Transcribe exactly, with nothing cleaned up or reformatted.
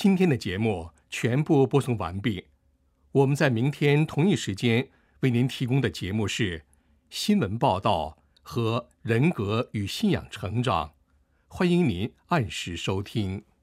今天的节目全部播送完毕，我们在明天同一时间为您提供的节目是新闻报道和人格与信仰成长，欢迎您按时收听。